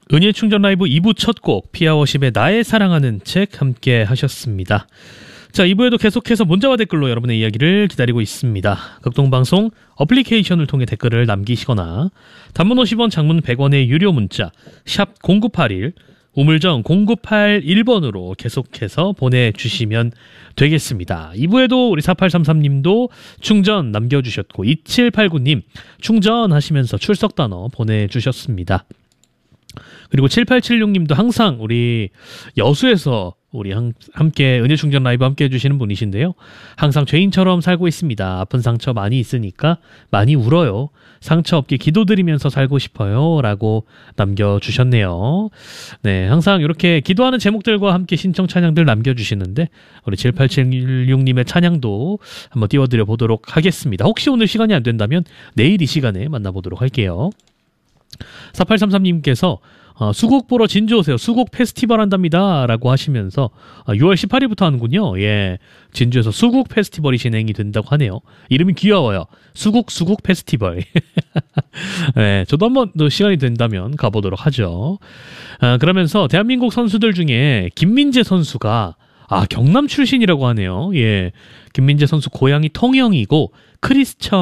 은희의 충전 라이브 2부 첫 곡 피아워십의 나의 사랑하는 책 함께 하셨습니다. 자, 2부에도 계속해서 문자와 댓글로 여러분의 이야기를 기다리고 있습니다. 극동방송 어플리케이션을 통해 댓글을 남기시거나 단문 50원, 장문 100원의 유료 문자 샵 0981 우물정 0981번으로 계속해서 보내주시면 되겠습니다. 2부에도 우리 4833님도 충전 남겨주셨고 2789님 충전하시면서 출석단어 보내주셨습니다. 그리고 7876님도 항상 우리 여수에서 우리 함께 은혜충전 라이브 함께 해주시는 분이신데요. 항상 죄인처럼 살고 있습니다. 아픈 상처 많이 있으니까 많이 울어요. 상처 없게 기도드리면서 살고 싶어요. 라고 남겨주셨네요. 네, 항상 이렇게 기도하는 제목들과 함께 신청 찬양들 남겨주시는데 우리 7876님의 찬양도 한번 띄워드려 보도록 하겠습니다. 혹시 오늘 시간이 안 된다면 내일 이 시간에 만나보도록 할게요. 4833님께서 수국 보러 진주 오세요. 수국 페스티벌 한답니다. 라고 하시면서 6월 18일부터 하는군요. 예, 진주에서 수국 페스티벌이 진행이 된다고 하네요. 이름이 귀여워요. 수국 페스티벌. 네, 저도 한번 시간이 된다면 가보도록 하죠. 그러면서 대한민국 선수들 중에 김민재 선수가 경남 출신이라고 하네요. 예, 김민재 선수 고향이 통영이고 크리스천